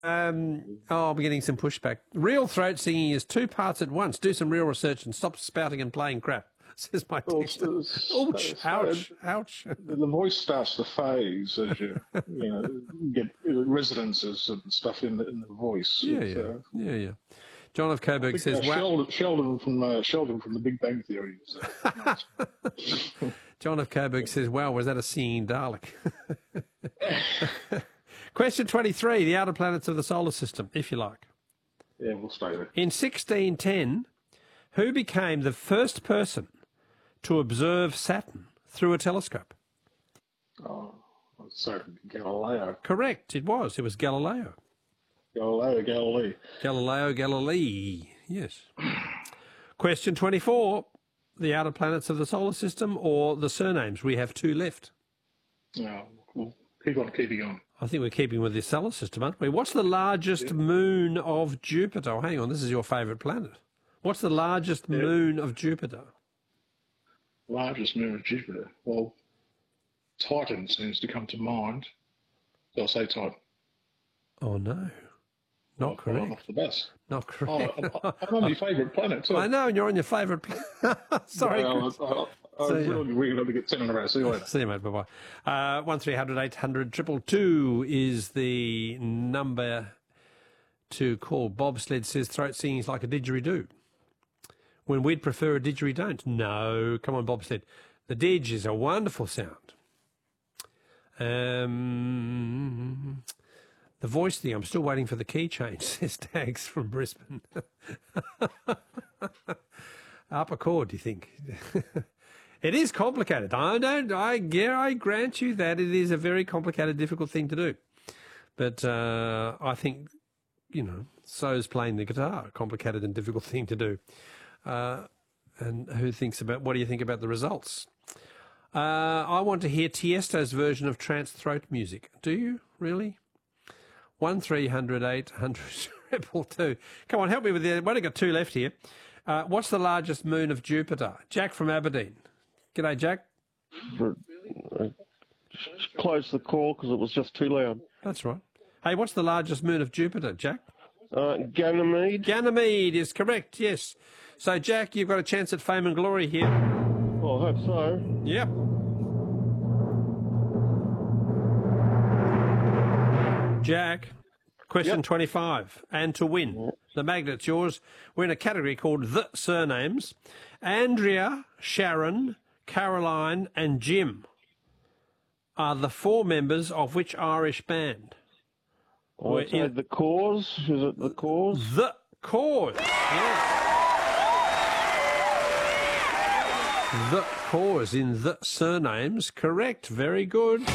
I'm getting some pushback. Real throat singing is 2 parts at once. Do some real research and stop spouting and playing crap, says my text. Ouch. The voice starts to phase as you get resonances and stuff in the voice. Yeah. John of Coburg says, "Wow." Sheldon from The Big Bang Theory. John of Coburg says, "Wow, was that a singing Dalek?" Question 23, the outer planets of the solar system, if you like. Yeah, we'll stay there. In 1610, who became the first person to observe Saturn through a telescope? Oh, so Galileo. Correct, it was. It was Galileo. Galileo Galilei, yes. Question 24, the outer planets of the solar system or the surnames? We have 2 left. No, we'll keep on keeping on. I think we're keeping with the solar system, aren't we? What's the largest moon of Jupiter? Oh, hang on, this is your favourite planet. What's the largest moon of Jupiter? Largest moon of Jupiter? Well, Titan seems to come to mind. So I'll say Titan. Oh, no. Not correct. I'm off the bus. Not correct. I'm on your favourite planet, too. I know, and you're on your favourite planet. Sorry. Well, we're going to get 10 in a row. See you later. See you, mate. Bye-bye. 1300 800 222 is the number to call. Bobsled says throat singing is like a didgeridoo, when we'd prefer a didgeridoo. No, come on, Bobsled. The didge is a wonderful sound. The voice thing, I'm still waiting for the key change, says Tags from Brisbane. Upper chord, do you think? It is complicated. I grant you that it is a very complicated, difficult thing to do. But I think, so is playing the guitar, a complicated and difficult thing to do. And what do you think about the results? I want to hear Tiesto's version of trance throat music. Do you, really? 1300 800 222. Come on, help me with the... We've only got 2 left here. What's the largest moon of Jupiter? Jack from Aberdeen. G'day, Jack. Close the call because it was just too loud. That's right. Hey, what's the largest moon of Jupiter, Jack? Ganymede. Ganymede is correct, yes. So, Jack, you've got a chance at fame and glory here. Well, I hope so. Yep. Jack, question 25, and to win. The magnet's yours. We're in a category called The Surnames. Andrea, Sharon, Caroline and Jim are the 4 members of which Irish band? The Cause. Is it The Cause? The Cause, yes. The Cause in The Surnames. Correct, very good.